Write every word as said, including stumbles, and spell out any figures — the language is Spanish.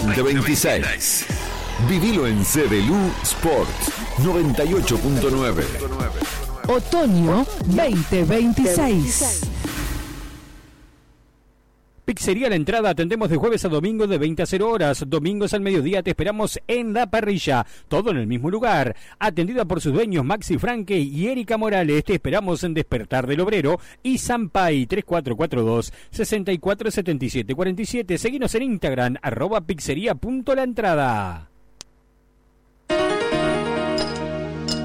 veinte veintiséis. Vivilo en C D L U Sports noventa y ocho punto nueve. Otoño veinte veintiséis. Pizzería La Entrada, atendemos de jueves a domingo de veinte a cero horas, domingos al mediodía te esperamos en La Parrilla, todo en el mismo lugar, atendida por sus dueños Maxi Franque y Erika Morales. Te esperamos en Despertar del Obrero y Sampay tres cuatro cuatro dos, seis cuatro siete siete cuatro siete. Seguinos en Instagram, arroba pizzería punto la entrada.